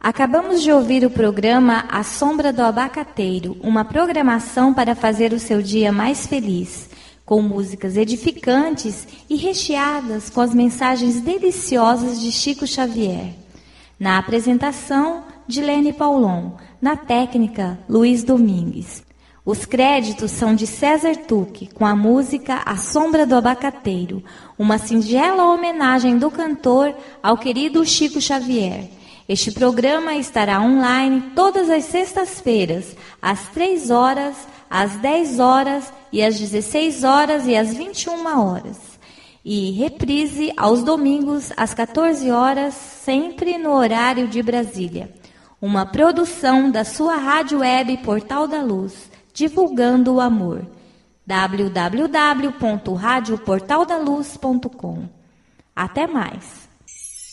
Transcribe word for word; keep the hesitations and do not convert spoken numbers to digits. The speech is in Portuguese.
Acabamos de ouvir o programa A Sombra do Abacateiro, uma programação para fazer o seu dia mais feliz, com músicas edificantes e recheadas com as mensagens deliciosas de Chico Xavier. Na apresentação, Dilene Paulon, na técnica, Luiz Domingues. Os créditos são de César Tuque, com a música A Sombra do Abacateiro, uma singela homenagem do cantor ao querido Chico Xavier. Este programa estará online todas as sextas-feiras, às três horas, às dez horas e às dezesseis horas e às vinte e uma horas. E reprise aos domingos, às quatorze horas, sempre no horário de Brasília. Uma produção da sua rádio web Portal da Luz, divulgando o amor. w w w ponto rádio portal da luz ponto com. Até mais!